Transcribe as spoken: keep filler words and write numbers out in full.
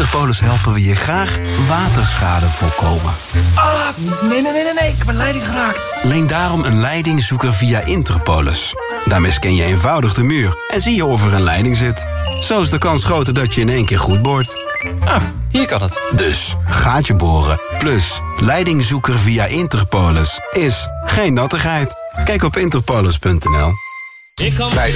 Interpolis helpen we je graag waterschade voorkomen. Ah, nee, nee, nee, nee, ik heb een leiding geraakt. Leen daarom een leidingzoeker via Interpolis. Daarmee scan je eenvoudig de muur en zie je of er een leiding zit. Zo is de kans groter dat je in één keer goed boort. Ah, hier kan het. Dus gaatje boren plus leidingzoeker via Interpolis is geen nattigheid. Kijk op interpolis punt n l. Bij